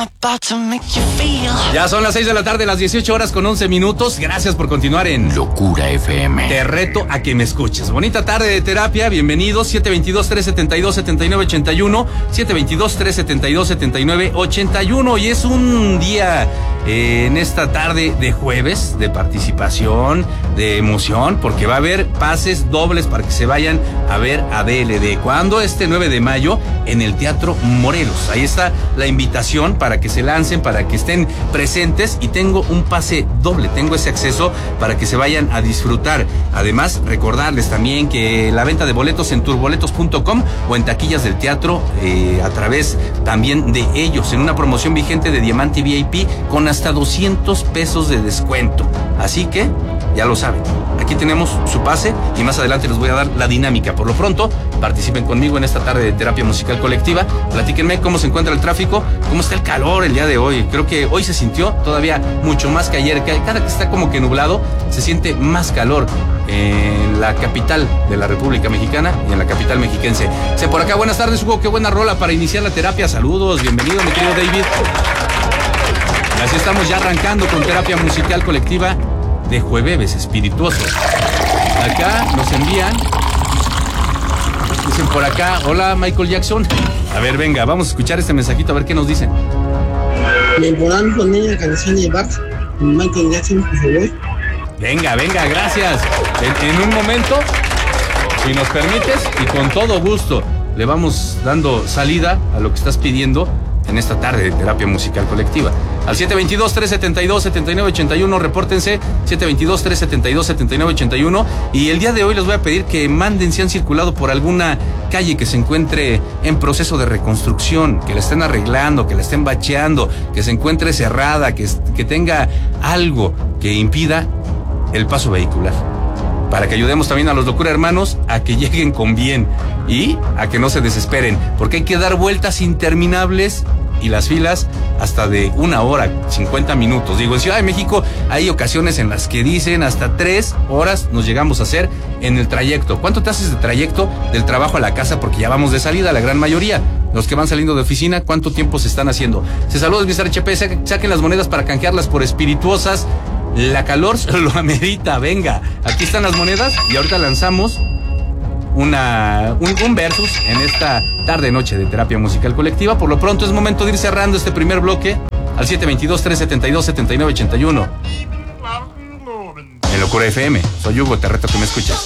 Ya son las 6 de la tarde, las 18 horas con 11 minutos. Gracias por continuar en Locura FM. Te reto a que me escuches. Bonita tarde de terapia, bienvenidos. 722-372-7981. 722-372-7981. Y es un día en esta tarde de jueves de participación, de emoción, porque va a haber pases dobles para que se vayan a ver a DLD. ¿Cuándo? Este 9 de mayo en el Teatro Morelos. Ahí está la invitación para que se lancen, para que estén presentes, y tengo un pase doble, tengo ese acceso para que se vayan a disfrutar. Además, recordarles también que la venta de boletos en turboletos.com o en taquillas del teatro, a través también de ellos, en una promoción vigente de Diamante VIP con hasta 200 pesos de descuento. Así que, ya lo saben, aquí tenemos su pase y más adelante les voy a dar la dinámica. Por lo pronto, participen conmigo en esta tarde de terapia musical colectiva. Platíquenme cómo se encuentra el tráfico, cómo está el calor el día de hoy. Creo que hoy se sintió todavía mucho más que ayer. Cada que está como que nublado, se siente más calor en la capital de la República Mexicana y en la capital mexiquense. Por acá, buenas tardes, Hugo, qué buena rola para iniciar la terapia. Saludos, bienvenido, mi querido David. Así estamos ya arrancando con terapia musical colectiva de jueves espirituosos. Acá nos envían, dicen por acá, hola Michael Jackson. A ver, venga, vamos a escuchar este mensajito a ver qué nos dicen. ¿Me podrán poner la canción de Bart, Michael Jackson, por favor? Venga, gracias. En un momento, si nos permites, y con todo gusto, le vamos dando salida a lo que estás pidiendo en esta tarde de terapia musical colectiva. Al 722-372-7981, repórtense, 722-372-7981. Y el día de hoy les voy a pedir que manden si han circulado por alguna calle que se encuentre en proceso de reconstrucción, que la estén arreglando, que la estén bacheando, que se encuentre cerrada, que tenga algo que impida el paso vehicular, para que ayudemos también a los Locura Hermanos a que lleguen con bien y a que no se desesperen, porque hay que dar vueltas interminables y las filas hasta de 1 hora, 50 minutos. Digo, en Ciudad de México hay ocasiones en las que dicen hasta 3 horas nos llegamos a hacer en el trayecto. ¿Cuánto te haces de trayecto del trabajo a la casa? Porque ya vamos de salida, la gran mayoría. Los que van saliendo de oficina, ¿cuánto tiempo se están haciendo? Saludos, Mr. HP, saquen las monedas para canjearlas por espirituosas. La calor se lo amerita, venga. Aquí están las monedas y ahorita lanzamos un versus en esta tarde-noche de terapia musical colectiva. Por lo pronto es momento de ir cerrando este primer bloque al 722-372-7981. En Locura FM, soy Hugo, te reto que me escuches.